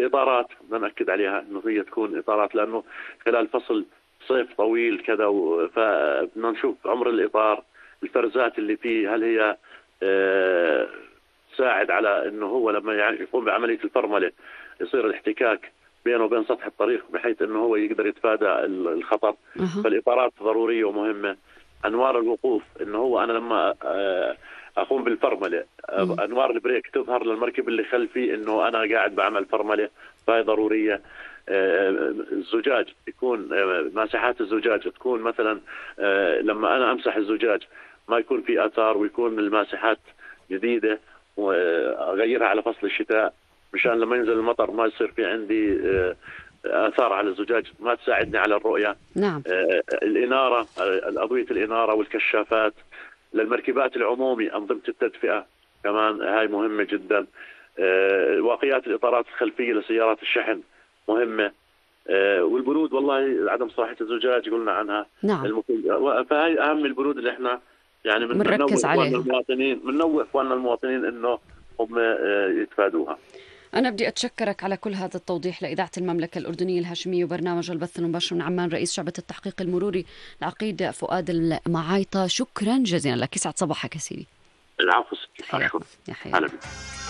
الإطارات بنأكد عليها إنه هي تكون إطارات، لأنه خلال فصل صيف طويل كذا، فبدنا نشوف عمر الإطار، الفرزات اللي فيه هل هي تساعد على إنه هو لما يقوم بعملية الفرملة يصير الاحتكاك بينه وبين سطح الطريق بحيث إنه هو يقدر يتفادى الخطر. فالإطارات ضرورية ومهمة. أنوار الوقوف، إنه هو أنا لما أقوم بالفرملة أنوار البريك تظهر للمركب اللي خلفي إنه أنا قاعد بعمل فرملة، فهي ضرورية. الزجاج يكون مساحات الزجاج تكون مثلا لما أنا أمسح الزجاج ما يكون في آثار، ويكون المساحات جديدة، وأغيرها على فصل الشتاء مشان لما ينزل المطر ما يصير في عندي آثار على الزجاج ما تساعدني على الرؤية. نعم. الإنارة، أضوية الإنارة والكشافات للمركبات العمومي، أنظمة التدفئة كمان هاي مهمة جدا. واقيات الإطارات الخلفية لسيارات الشحن مهمة. والبرود، والله عدم صلاحية الزجاج قلنا عنها. نعم. فهي أهم البرود اللي احنا يعني بننوه إخواننا المواطنين إنه هم يتفادوها. أنا بدي أتشكرك على كل هذا التوضيح لإذاعة المملكة الأردنية الهاشمية وبرنامج البث المباشر من عمان، رئيس شعبة التحقيق المروري العقيد فؤاد المعايطة. شكرا جزيلا لك، يسعد صباحك يا سيدي. العفو. يا حياتي.